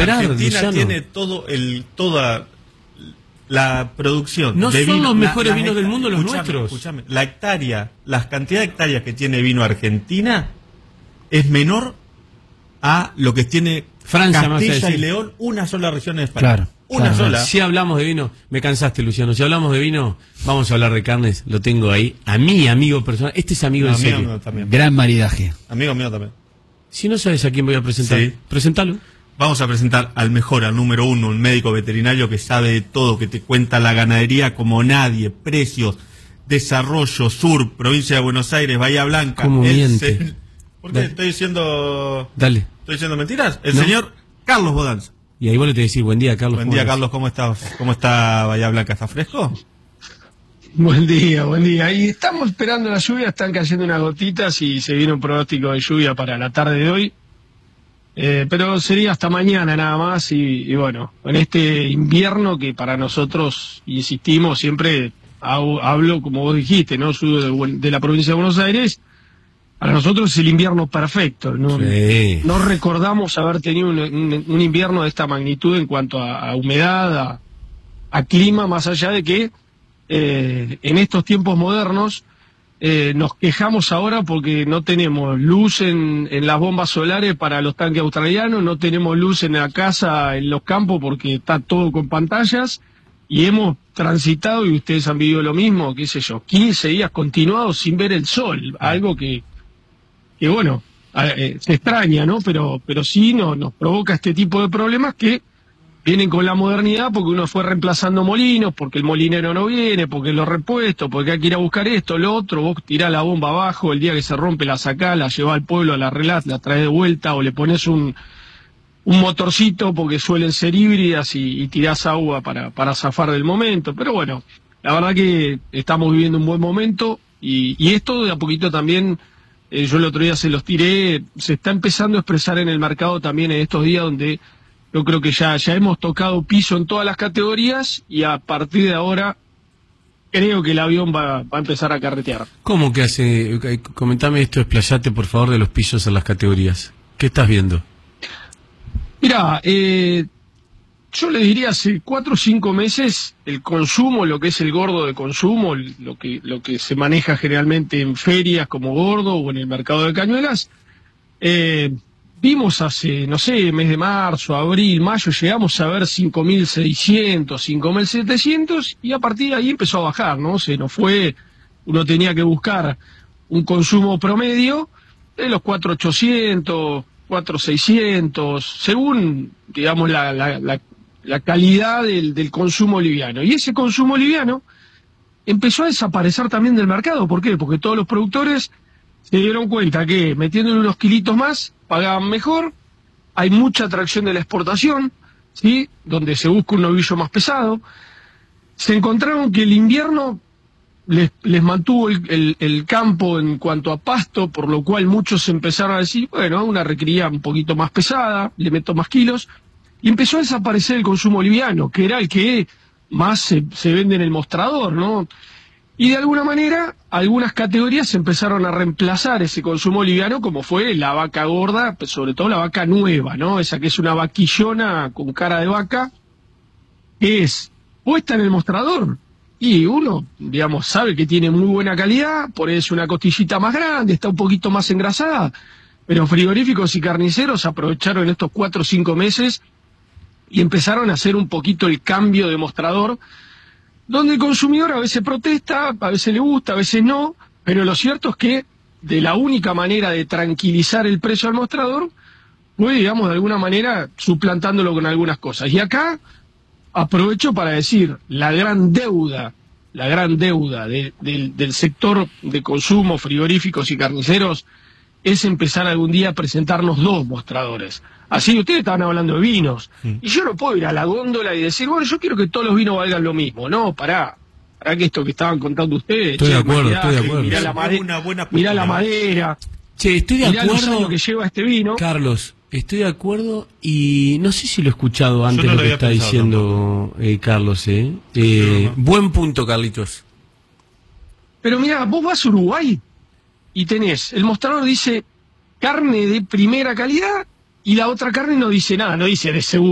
esperar, Argentina Luciano. tiene toda la producción. No de son vino, los mejores vinos del mundo los nuestros. Escúchame, las cantidades de hectáreas que tiene vino Argentina es menor a lo que tiene Francia, Castilla y León, una sola región en España. Claro. Una sola. Si hablamos de vino, me cansaste, Luciano. Si hablamos de vino, vamos a hablar de carnes. Lo tengo ahí. A mi amigo personal. Este es amigo en serio. Amigo mío también. Gran maridaje. Amigo mío también. Si no sabes a quién voy a presentar, Sí. presentalo. Vamos a presentar al mejor, al número uno, un médico veterinario que sabe de todo, que te cuenta la ganadería como nadie, precios, desarrollo, sur, provincia de Buenos Aires, Bahía Blanca. ¿Cómo miente? ¿Por qué? Dale. ¿Estoy diciendo mentiras? El No. señor Carlos Bodanza. Y ahí vos le tenés que decir, buen día, Carlos. Buen día, Carlos, ¿cómo estás? ¿Cómo está Bahía Blanca? ¿Está fresco? Buen día, buen día. Y estamos esperando la lluvia, están cayendo unas gotitas y se viene un pronóstico de lluvia para la tarde de hoy. Pero sería hasta mañana nada más y bueno, en este invierno que para nosotros, insistimos, siempre hablo como vos dijiste, ¿no? Soy de la provincia de Buenos Aires, para nosotros es el invierno perfecto, ¿no? Sí. No recordamos haber tenido un invierno de esta magnitud en cuanto a humedad, a clima, más allá de que en estos tiempos modernos nos quejamos ahora porque no tenemos luz en las bombas solares para los tanques australianos, no tenemos luz en la casa, en los campos, porque está todo con pantallas, y hemos transitado, y ustedes han vivido lo mismo, qué sé yo, 15 días continuados sin ver el sol, algo que bueno, se extraña, ¿no? Pero sí nos provoca este tipo de problemas que vienen con la modernidad porque uno fue reemplazando molinos, porque el molinero no viene, porque los repuestos, porque hay que ir a buscar esto, lo otro, vos tirás la bomba abajo, el día que se rompe la sacás, la llevás al pueblo, la arreglás, la traes de vuelta, o le pones un motorcito porque suelen ser híbridas y tirás agua para zafar del momento. Pero bueno, la verdad que estamos viviendo un buen momento y esto de a poquito también, yo el otro día se los tiré, se está empezando a expresar en el mercado también en estos días donde yo creo que ya hemos tocado piso en todas las categorías y a partir de ahora creo que el avión va a empezar a carretear. ¿Cómo que hace? Comentame esto, explayate por favor de los pisos en las categorías. ¿Qué estás viendo? Mirá, yo le diría hace 4 o 5 meses el consumo, lo que es el gordo de consumo, lo que se maneja generalmente en ferias como gordo o en el mercado de cañuelas, vimos hace, no sé, mes de marzo, abril, mayo, llegamos a ver 5.600, 5.700 y a partir de ahí empezó a bajar, ¿no? Se nos fue, uno tenía que buscar un consumo promedio de los 4.800, 4.600, según, digamos, la calidad del consumo liviano. Y ese consumo liviano empezó a desaparecer también del mercado. ¿Por qué? Porque todos los productores se dieron cuenta que metiéndole unos kilitos más pagaban mejor, hay mucha atracción de la exportación, ¿sí? Donde se busca un novillo más pesado. Se encontraron que el invierno les mantuvo el campo en cuanto a pasto, por lo cual muchos empezaron a decir, bueno, una recría un poquito más pesada, le meto más kilos, y empezó a desaparecer el consumo liviano, que era el que más se vende en el mostrador, ¿no? Y de alguna manera, algunas categorías empezaron a reemplazar ese consumo liviano, como fue la vaca gorda, sobre todo la vaca nueva, ¿no? Esa que es una vaquillona con cara de vaca, que es puesta en el mostrador. Y uno, digamos, sabe que tiene muy buena calidad, por eso una costillita más grande, está un poquito más engrasada. Pero frigoríficos y carniceros aprovecharon estos 4 o 5 meses y empezaron a hacer un poquito el cambio de mostrador, donde el consumidor a veces protesta, a veces le gusta, a veces no, pero lo cierto es que de la única manera de tranquilizar el precio al mostrador fue, digamos, de alguna manera suplantándolo con algunas cosas. Y acá aprovecho para decir, la gran deuda del sector de consumo, frigoríficos y carniceros, es empezar algún día a presentarnos 2 mostradores. Así ustedes estaban hablando de vinos, y yo no puedo ir a la góndola y decir, bueno, yo quiero que todos los vinos valgan lo mismo. No, pará que esto que estaban contando ustedes. Estoy de acuerdo. Mirá la madera. Che, estoy de mirá acuerdo. los años que lleva este vino. Carlos, estoy de acuerdo y no sé si lo he escuchado antes no lo lo que había está diciendo Carlos. No. Buen punto, Carlitos. Pero mirá, vos vas a Uruguay y tenés, el mostrador dice carne de primera calidad y la otra carne no dice nada, no dice de segunda.